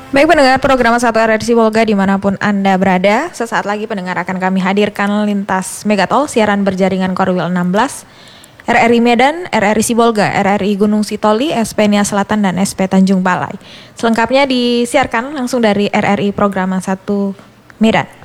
Baik pendengar program 1 RRI Sibolga dimanapun Anda berada, sesaat lagi pendengar akan kami hadirkan lintas Megatol siaran berjaringan Korwil 16, RRI Medan, RRI Sibolga, RRI Gunung Sitoli, SP Nia Selatan, dan SP Tanjung Balai. Selengkapnya disiarkan langsung dari RRI program 1 Medan.